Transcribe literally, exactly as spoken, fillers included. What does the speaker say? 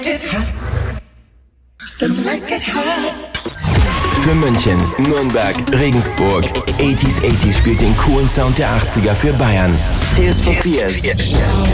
Für München, Nürnberg, Regensburg. achtziger achtziger spielt den coolen Sound der achtziger für Bayern. Tears for Fears.